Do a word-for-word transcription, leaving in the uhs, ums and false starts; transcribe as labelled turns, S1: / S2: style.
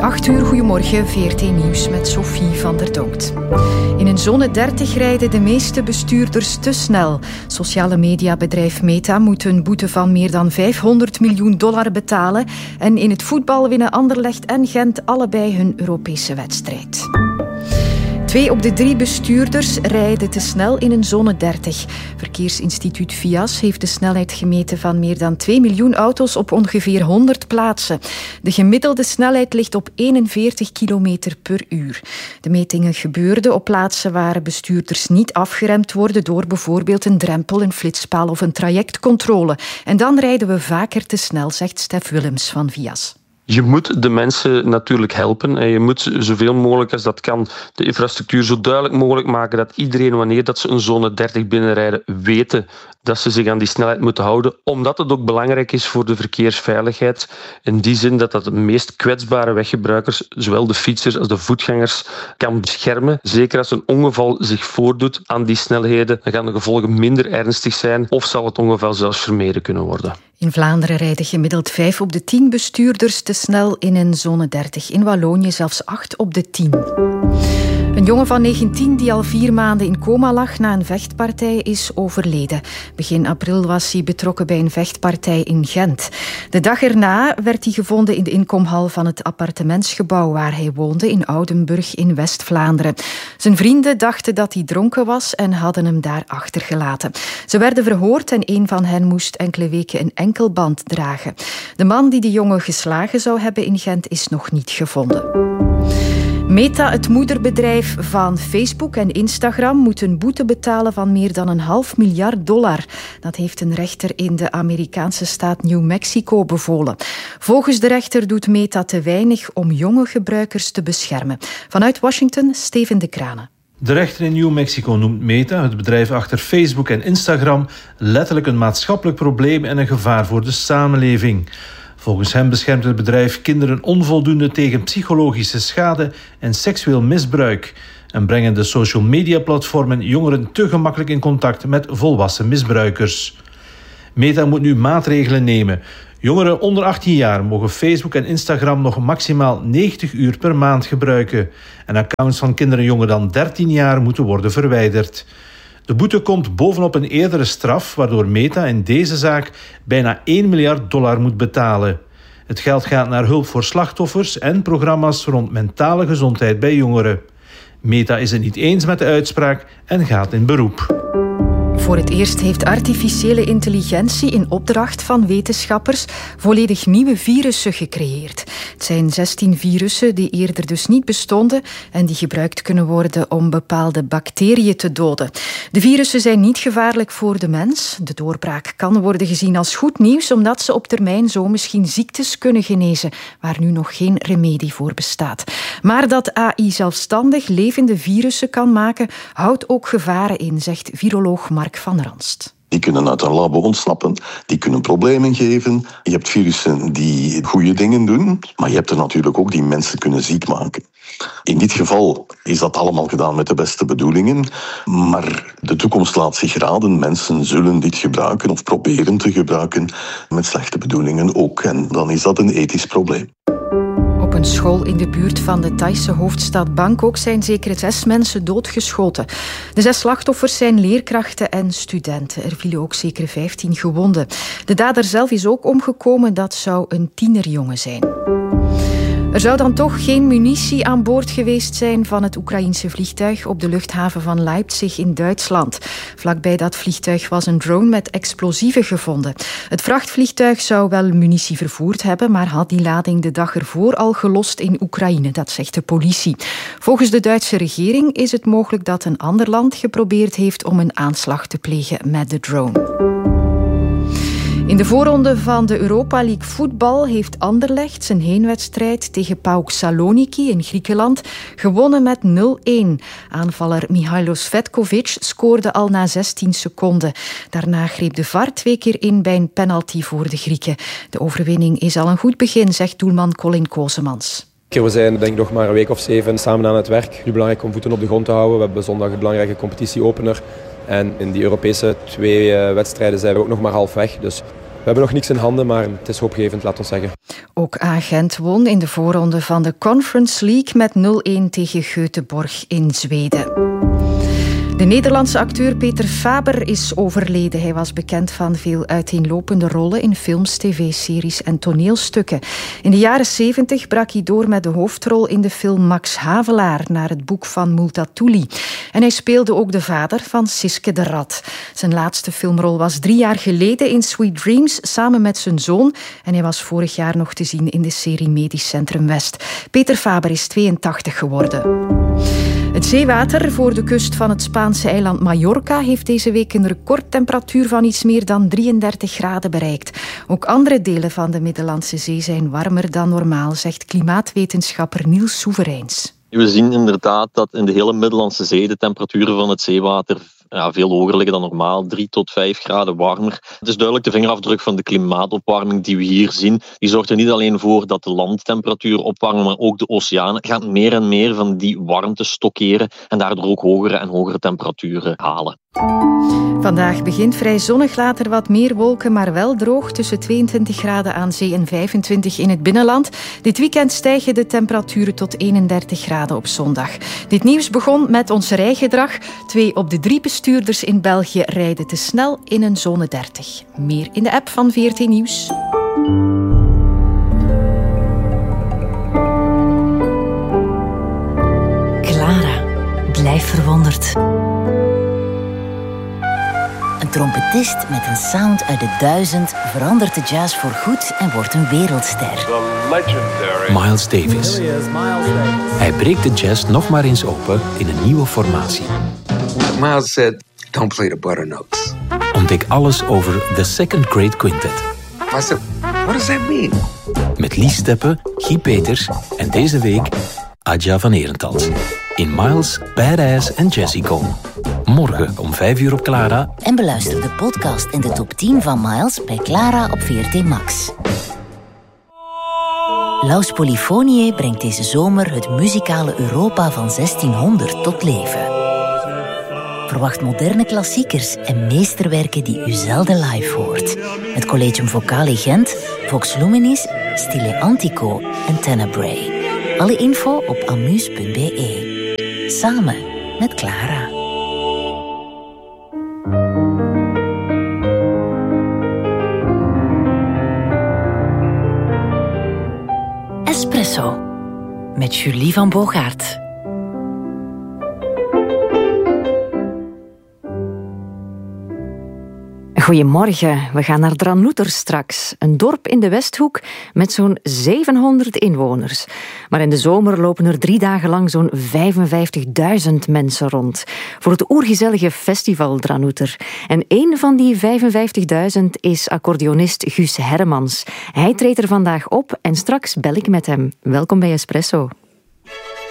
S1: acht uur, goedemorgen, V R T Nieuws met Sophie van der Donkt. In een zone dertig rijden de meeste bestuurders te snel. Sociale mediabedrijf Meta moet een boete van meer dan vijfhonderd miljoen dollar betalen. En in het voetbal winnen Anderlecht en Gent allebei hun Europese wedstrijd. Twee op de drie bestuurders rijden te snel in een zone dertig. Verkeersinstituut V I A S heeft de snelheid gemeten van meer dan twee miljoen auto's op ongeveer honderd plaatsen. De gemiddelde snelheid ligt op eenenveertig kilometer per uur. De metingen gebeurden op plaatsen waar bestuurders niet afgeremd worden door bijvoorbeeld een drempel, een flitspaal of een trajectcontrole. En dan rijden we vaker te snel, zegt Stef Willems van V I A S.
S2: Je moet de mensen natuurlijk helpen en je moet zoveel mogelijk als dat kan de infrastructuur zo duidelijk mogelijk maken dat iedereen, wanneer dat ze een zone dertig binnenrijden, weten dat ze zich aan die snelheid moeten houden, omdat het ook belangrijk is voor de verkeersveiligheid. In die zin dat dat de meest kwetsbare weggebruikers, zowel de fietsers als de voetgangers, kan beschermen. Zeker als een ongeval zich voordoet aan die snelheden, dan gaan de gevolgen minder ernstig zijn of zal het ongeval zelfs vermeden kunnen worden.
S1: In Vlaanderen rijden gemiddeld vijf op de tien bestuurders te snel in een zone dertig. In Wallonië zelfs acht op de tien. Een jongen van negentien die al vier maanden in coma lag na een vechtpartij is overleden. Begin april was hij betrokken bij een vechtpartij in Gent. De dag erna werd hij gevonden in de inkomhal van het appartementsgebouw waar hij woonde in Oudenburg in West-Vlaanderen. Zijn vrienden dachten dat hij dronken was en hadden hem daar achtergelaten. Ze werden verhoord en een van hen moest enkele weken een enkelband dragen. De man die de jongen geslagen zou hebben in Gent is nog niet gevonden. Meta, het moederbedrijf van Facebook en Instagram, moet een boete betalen van meer dan een half miljard dollar. Dat heeft een rechter in de Amerikaanse staat New Mexico bevolen. Volgens de rechter doet Meta te weinig om jonge gebruikers te beschermen. Vanuit Washington, Steven de Kranen.
S3: De rechter in New Mexico noemt Meta, het bedrijf achter Facebook en Instagram, letterlijk een maatschappelijk probleem en een gevaar voor de samenleving. Volgens hem beschermt het bedrijf kinderen onvoldoende tegen psychologische schade en seksueel misbruik en brengen de social media platformen jongeren te gemakkelijk in contact met volwassen misbruikers. Meta moet nu maatregelen nemen. Jongeren onder achttien jaar mogen Facebook en Instagram nog maximaal negentig uur per maand gebruiken en accounts van kinderen jonger dan dertien jaar moeten worden verwijderd. De boete komt bovenop een eerdere straf, waardoor Meta in deze zaak bijna één miljard dollar moet betalen. Het geld gaat naar hulp voor slachtoffers en programma's rond mentale gezondheid bij jongeren. Meta is het niet eens met de uitspraak en gaat in beroep.
S1: Voor het eerst heeft artificiële intelligentie in opdracht van wetenschappers volledig nieuwe virussen gecreëerd. Het zijn zestien virussen die eerder dus niet bestonden en die gebruikt kunnen worden om bepaalde bacteriën te doden. De virussen zijn niet gevaarlijk voor de mens. De doorbraak kan worden gezien als goed nieuws, omdat ze op termijn zo misschien ziektes kunnen genezen waar nu nog geen remedie voor bestaat. Maar dat A I zelfstandig levende virussen kan maken, houdt ook gevaren in, zegt viroloog Mark van Ranst.
S4: Die kunnen uit een labo ontsnappen, die kunnen problemen geven. Je hebt virussen die goede dingen doen, maar je hebt er natuurlijk ook die mensen kunnen ziek maken. In dit geval is dat allemaal gedaan met de beste bedoelingen, maar de toekomst laat zich raden. Mensen zullen dit gebruiken of proberen te gebruiken met slechte bedoelingen ook. En dan is dat een ethisch probleem.
S1: Op een school in de buurt van de Thaise hoofdstad Bangkok zijn zeker zes mensen doodgeschoten. De zes slachtoffers zijn leerkrachten en studenten. Er vielen ook zeker vijftien gewonden. De dader zelf is ook omgekomen, dat zou een tienerjongen zijn. Er zou dan toch geen munitie aan boord geweest zijn van het Oekraïense vliegtuig op de luchthaven van Leipzig in Duitsland. Vlakbij dat vliegtuig was een drone met explosieven gevonden. Het vrachtvliegtuig zou wel munitie vervoerd hebben, maar had die lading de dag ervoor al gelost in Oekraïne, dat zegt de politie. Volgens de Duitse regering is het mogelijk dat een ander land geprobeerd heeft om een aanslag te plegen met de drone. In de voorronde van de Europa League voetbal heeft Anderlecht zijn heenwedstrijd tegen PAOK Saloniki in Griekenland gewonnen met nul-een. Aanvaller Mihailos Vetkovic scoorde al na zestien seconden. Daarna greep de V A R twee keer in bij een penalty voor de Grieken. De overwinning is al een goed begin, zegt doelman Colin Kosemans.
S5: We zijn denk ik nog maar een week of zeven samen aan het werk. Het is belangrijk om voeten op de grond te houden. We hebben zondag een belangrijke competitieopener. En in die Europese twee wedstrijden zijn we ook nog maar half weg. Dus We hebben nog niks in handen, maar het is hoopgevend, laat ons zeggen.
S1: Ook Agent won in de voorronde van de Conference League met nul-een tegen Göteborg in Zweden. De Nederlandse acteur Peter Faber is overleden. Hij was bekend van veel uiteenlopende rollen in films, tv-series en toneelstukken. In de jaren zeventig brak hij door met de hoofdrol in de film Max Havelaar, naar het boek van Multatuli. En hij speelde ook de vader van Siske de Rat. Zijn laatste filmrol was drie jaar geleden in Sweet Dreams samen met zijn zoon. En hij was vorig jaar nog te zien in de serie Medisch Centrum West. Peter Faber is tweeëntachtig geworden. Het zeewater voor de kust van het Spaanse eiland Mallorca heeft deze week een recordtemperatuur van iets meer dan drieëndertig graden bereikt. Ook andere delen van de Middellandse Zee zijn warmer dan normaal, zegt klimaatwetenschapper Niels Soevereins.
S6: We zien inderdaad dat in de hele Middellandse Zee de temperaturen van het zeewater ja, veel hoger liggen dan normaal, drie tot vijf graden warmer. Het is duidelijk de vingerafdruk van de klimaatopwarming die we hier zien. Die zorgt er niet alleen voor dat de landtemperatuur opwarmen, maar ook de oceanen gaan meer en meer van die warmte stockeren en daardoor ook hogere en hogere temperaturen halen.
S1: Vandaag begint vrij zonnig, later wat meer wolken, maar wel droog, tussen tweeëntwintig graden aan zee en vijfentwintig in het binnenland. Dit weekend stijgen de temperaturen tot eenendertig graden op zondag. Dit nieuws begon met ons rijgedrag. Twee op de drie bestuurders in België rijden te snel in een zone dertig. Meer in de app van V R T Nieuws.
S7: Clara, blijf verwonderd. Een trompetist met een sound uit de duizend verandert de jazz voorgoed en wordt een wereldster.
S8: Miles Davis. Hij breekt de jazz nog maar eens open in een nieuwe formatie.
S9: Miles said, don't play the butternotes.
S8: Ontdek alles over The Second Great Quintet.
S9: I said, what does that mean?
S8: Met Lies Steppe, Guy Peters en deze week Adja van Herentals. In Miles, Badass en Jessie Cole. Morgen om vijf uur op Clara.
S7: En beluister de podcast in de top tien van Miles bij Clara op V R T Max. Laus Polyphoniae brengt deze zomer het muzikale Europa van zestienhonderd tot leven. Verwacht moderne klassiekers en meesterwerken die u zelden live hoort. Het Collegium Vocale Gent, Vox Luminis, Stile Antico en Tenebrae. Alle info op amuse punt b e. Samen met Clara. Espresso met Julie van Bogaert.
S10: Goedemorgen, we gaan naar Dranouter straks. Een dorp in de Westhoek met zo'n zevenhonderd inwoners. Maar in de zomer lopen er drie dagen lang zo'n vijfenvijftigduizend mensen rond. Voor het oergezellige festival Dranouter. En een van die vijfenvijftigduizend is accordeonist Guus Hermans. Hij treedt er vandaag op en straks bel ik met hem. Welkom bij Espresso.